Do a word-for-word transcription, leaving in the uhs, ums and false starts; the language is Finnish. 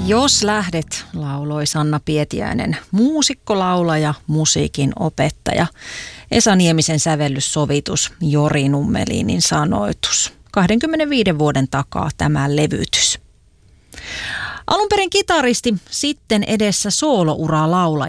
Jos lähdet, lauloi Sanna Pietiäinen, muusikko, laulaja, musiikin opettaja. Esa Niemisen sävellyssovitus, Jori Nummelinin sanoitus. kaksikymmentäviisi vuoden takaa tämä levytys. Alun perin kitaristi, sitten edessä soolouraa laulaja.